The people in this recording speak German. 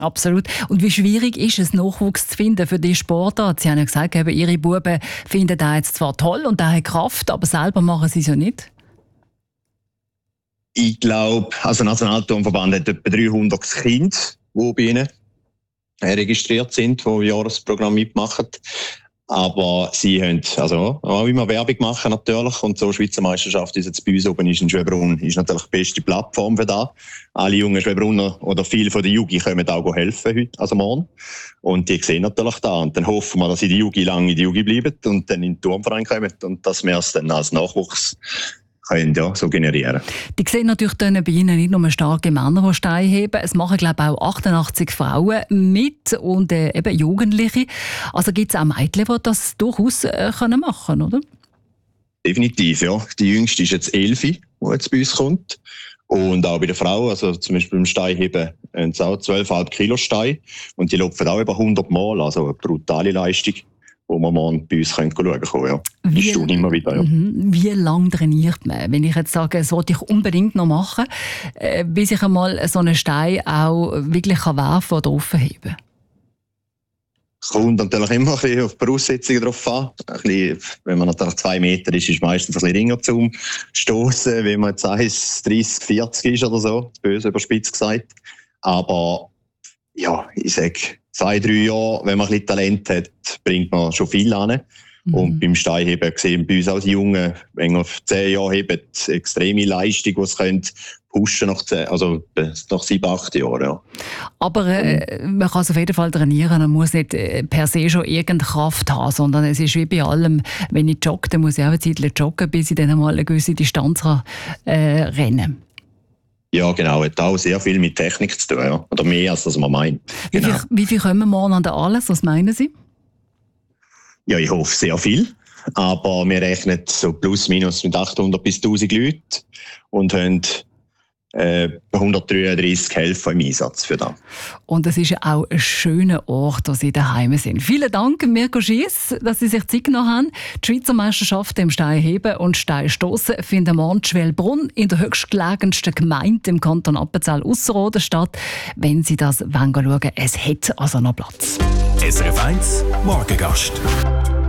Absolut. Und wie schwierig ist es, Nachwuchs zu finden für die Sportart? Sie haben ja gesagt, eben, Ihre Buben finden das jetzt zwar toll und der hat Kraft, aber selber machen sie es ja nicht. Ich glaube, also der Nationalturnverband hat etwa 300 Kinder, die bei ihnen registriert sind, die im Jahresprogramm mitmachen. Aber sie haben also auch immer Werbung machen natürlich. Und so Schweizer Meisterschaft ist jetzt bei uns oben in Schwebrunn ist natürlich die beste Plattform für das. Alle jungen Schwebrunner oder viele von den Jugend kommen auch helfen heute, also morgen. Und die sehen natürlich da. Und dann hoffen wir, dass sie die Jugend lange in die Jugend bleiben und dann in den Turnverein kommen und dass wir es dann als Nachwuchs können, ja, so generieren. Die sehen natürlich dann bei Ihnen nicht nur starke Männer, die Steine heben. Es machen, glaube ich, auch 88 Frauen mit und eben Jugendliche. Also gibt es auch Mädchen, die das durchaus machen können, oder? Definitiv, ja. Die jüngste ist jetzt 11, die jetzt bei uns kommt. Und auch bei den Frauen, also zum Beispiel beim Steinheben, haben sie auch 12,5 Kilo Steine. Und die laufen auch über 100 Mal, also eine brutale Leistung, wo man morgen bei uns schauen können. Ja. Das ist immer wieder, ja. Wie lange trainiert man? Wenn ich jetzt sage, das wollte ich unbedingt noch machen, bis ich einmal so einen Stein auch wirklich werfen oder aufheben kann? Es kommt natürlich immer ein bisschen auf die Voraussetzungen drauf an. Ein bisschen, wenn man natürlich 2 Meter ist, ist meistens ein bisschen ringer zum Stossen, wenn man jetzt 1,30, 40 ist oder so, böse überspitzt gesagt. Aber ja, ich sage, 2-3 Jahre, wenn man ein bisschen Talent hat, bringt man schon viel an. Und beim Steinheben sehen bei uns auch die Jungen, wenn man 10 Jahre heben, extreme Leistung, die sie können pushen nach 7-8 Jahren. Ja. Aber man kann es auf jeden Fall trainieren. Man muss nicht per se schon irgendeine Kraft haben, sondern es ist wie bei allem, wenn ich jogge, dann muss ich auch eine Zeit joggen, bis ich dann mal eine gewisse Distanz rennen kann. Ja, genau. Hat auch sehr viel mit Technik zu tun. Ja. Oder mehr, als das man meint. Genau. Wie viel kommen morgen an der alles? Was meinen Sie? Ja, ich hoffe sehr viel. Aber wir rechnen so plus minus mit 800 bis 1000 Leuten und haben 133 Helfer im Einsatz für das. Und es ist ja auch ein schöner Ort, wo Sie daheim sind. Vielen Dank, Mirko Schiess, dass Sie sich Zeit genommen haben. Die Schweizer Meisterschaften im Steinheben und Steinstossen finden morgen in Schwelbrunn in der höchstgelegensten Gemeinde im Kanton Appenzell Ausserrhoden statt. Wenn Sie das schauen wollen, es hat also noch Platz. SRF 1 Morgengast.